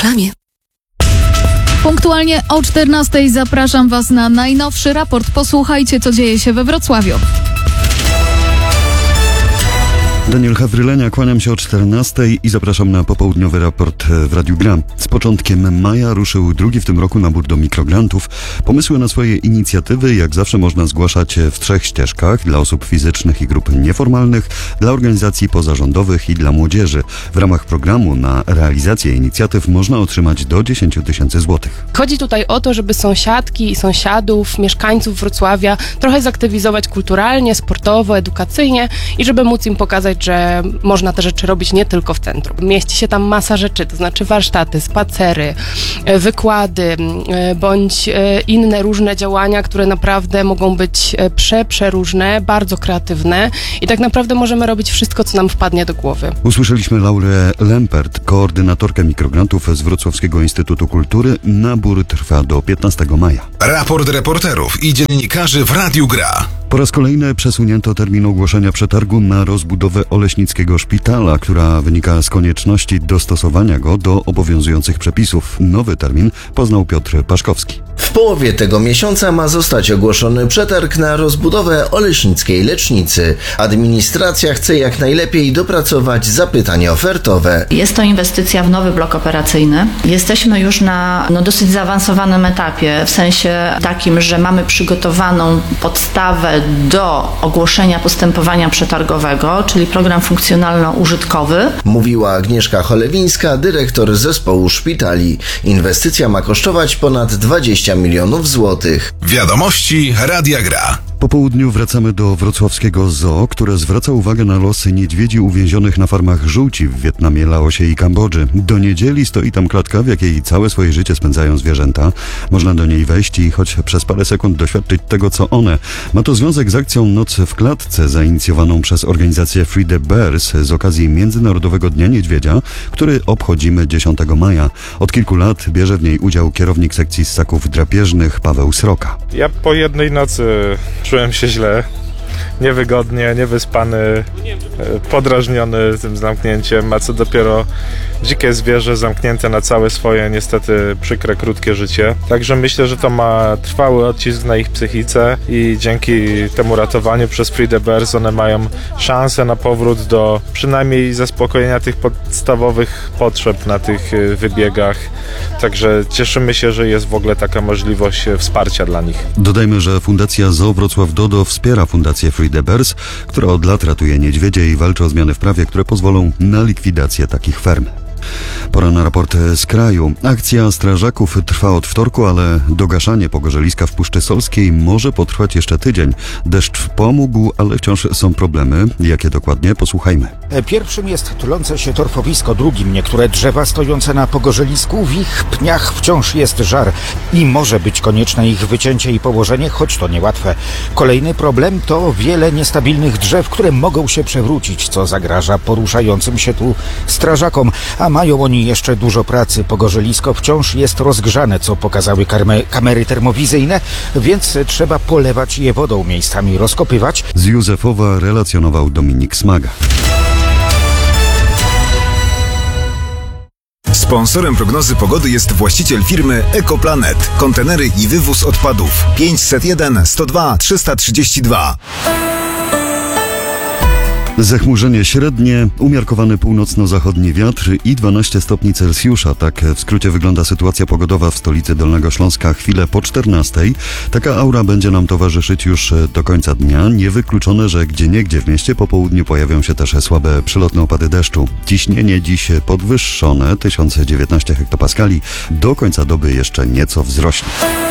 reklamie. Punktualnie o 14:00 zapraszam Was na najnowszy raport. Posłuchajcie, co dzieje się we Wrocławiu. Daniel Hawrylenia, kłaniam się o 14:00 i zapraszam na popołudniowy raport w Radiu Gra. Z początkiem maja ruszył drugi w tym roku nabór do mikrograntów. Pomysły na swoje inicjatywy jak zawsze można zgłaszać w 3 ścieżkach: dla osób fizycznych i grup nieformalnych, dla organizacji pozarządowych i dla młodzieży. W ramach programu na realizację inicjatyw można otrzymać do 10 000 złotych. Chodzi tutaj o to, żeby sąsiadki i sąsiadów, mieszkańców Wrocławia trochę zaktywizować kulturalnie, sportowo, edukacyjnie i żeby móc im pokazać, że można te rzeczy robić nie tylko w centrum. Mieści się tam masa rzeczy, to znaczy warsztaty, spacery, wykłady, bądź inne różne działania, które naprawdę mogą być przeróżne, bardzo kreatywne i tak naprawdę możemy robić wszystko, co nam wpadnie do głowy. Usłyszeliśmy Laurę Lempert, koordynatorkę mikrograntów z Wrocławskiego Instytutu Kultury. Nabór trwa do 15 maja. Raport reporterów i dziennikarzy w Radiu Gra. Po raz kolejny przesunięto termin ogłoszenia przetargu na rozbudowę Oleśnickiego Szpitala, która wynika z konieczności dostosowania go do obowiązujących przepisów. Nowy termin poznał Piotr Paszkowski. W połowie tego miesiąca ma zostać ogłoszony przetarg na rozbudowę Oleśnickiej Lecznicy. Administracja chce jak najlepiej dopracować zapytania ofertowe. Jest to inwestycja w nowy blok operacyjny. Jesteśmy już na dosyć zaawansowanym etapie, w sensie takim, że mamy przygotowaną podstawę do ogłoszenia postępowania przetargowego, czyli program funkcjonalno-użytkowy. Mówiła Agnieszka Cholewińska, dyrektor zespołu szpitali. Inwestycja ma kosztować ponad 20 milionów złotych. Wiadomości Radia Gra. Po południu wracamy do wrocławskiego zoo, które zwraca uwagę na losy niedźwiedzi uwięzionych na farmach żółci w Wietnamie, Laosie i Kambodży. Do niedzieli stoi tam klatka, w jakiej całe swoje życie spędzają zwierzęta. Można do niej wejść i choć przez parę sekund doświadczyć tego, co one. Ma to związek z akcją Noc w klatce, zainicjowaną przez organizację Free the Bears z okazji Międzynarodowego Dnia Niedźwiedzia, który obchodzimy 10 maja. Od kilku lat bierze w niej udział kierownik sekcji ssaków drapieżnych Paweł Sroka. Ja po jednej nocy czułem się źle, niewygodnie, niewyspany, podrażniony tym zamknięciem, a co dopiero dzikie zwierzę zamknięte na całe swoje, niestety przykre, krótkie życie. Także myślę, że to ma trwały odcisk na ich psychice i dzięki temu ratowaniu przez Free the Bears one mają szansę na powrót do przynajmniej zaspokojenia tych podstawowych potrzeb na tych wybiegach. Także cieszymy się, że jest w ogóle taka możliwość wsparcia dla nich. Dodajmy, że Fundacja Zoo Wrocław Dodo wspiera Fundację Free the Bears, która od lat ratuje niedźwiedzie i walczy o zmiany w prawie, które pozwolą na likwidację takich ferm. Pora na raport z kraju. Akcja strażaków trwa od wtorku, ale dogaszanie pogorzeliska w Puszczy Solskiej może potrwać jeszcze tydzień. Deszcz pomógł, ale wciąż są problemy. Jakie dokładnie? Posłuchajmy. Pierwszym jest tulące się torfowisko, drugim niektóre drzewa stojące na pogorzelisku. W ich pniach wciąż jest żar i może być konieczne ich wycięcie i położenie, choć to niełatwe. Kolejny problem to wiele niestabilnych drzew, które mogą się przewrócić, co zagraża poruszającym się tu strażakom, a mają oni jeszcze dużo pracy. Pogorzelisko wciąż jest rozgrzane, co pokazały kamery termowizyjne, więc trzeba polewać je wodą, miejscami rozkopywać. Z Józefowa relacjonował Dominik Smaga. Sponsorem prognozy pogody jest właściciel firmy Ekoplanet. Kontenery i wywóz odpadów. 501 102 332. Zachmurzenie średnie, umiarkowany północno-zachodni wiatr i 12 stopni Celsjusza. Tak w skrócie wygląda sytuacja pogodowa w stolicy Dolnego Śląska chwilę po 14:00. Taka aura będzie nam towarzyszyć już do końca dnia. Niewykluczone, że gdzieniegdzie w mieście po południu pojawią się też słabe przelotne opady deszczu. Ciśnienie dziś podwyższone, 1019 hektopaskali. Do końca doby jeszcze nieco wzrośnie.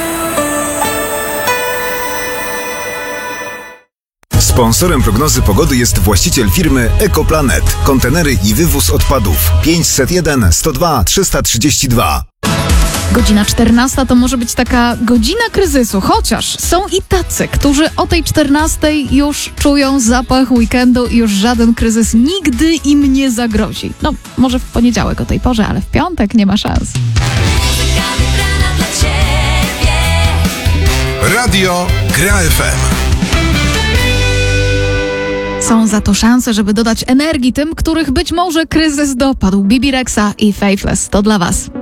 Sponsorem prognozy pogody jest właściciel firmy Ekoplanet. Kontenery i wywóz odpadów. 501 102 332. Godzina 14 to może być taka godzina kryzysu, chociaż są i tacy, którzy o tej 14 już czują zapach weekendu i już żaden kryzys nigdy im nie zagrozi. No, może w poniedziałek o tej porze, ale w piątek nie ma szans. Radio Gra FM. Są za to szanse, żeby dodać energii tym, których być może kryzys dopadł. Bibi Rexa i Faithless to dla Was.